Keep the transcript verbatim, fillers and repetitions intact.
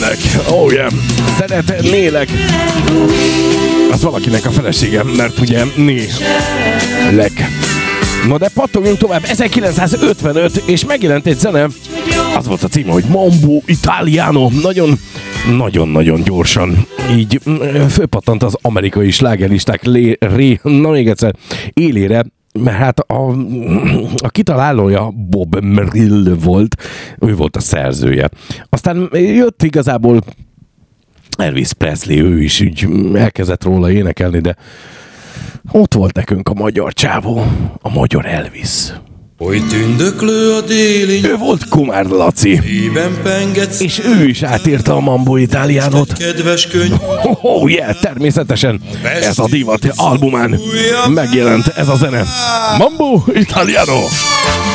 szeretnélek. Oh yeah. Szeretnélek. Az valakinek a felesége, mert ugye nélek. Na de pattogjunk tovább. ezerkilencszázötvenöt, és megjelent egy zene. Az volt a címe, hogy Mambo Italiano. Nagyon, nagyon-nagyon gyorsan így fölpattant az amerikai slágerlisták lé, ré, na még egyszer, élére, mert hát a, a kitalálója Bob Merrill volt, ő volt a szerzője. Aztán jött igazából Elvis Presley, ő is úgy elkezdett róla énekelni, de ott volt nekünk a magyar csávó, a magyar Elvis. Oly tündöklő a déli, ő volt Kumár Laci, és ő is átírta a Mambo Italianot. Oh, oh yeah, természetesen ez a divat albumán megjelent ez a zene. Mambo Italiano.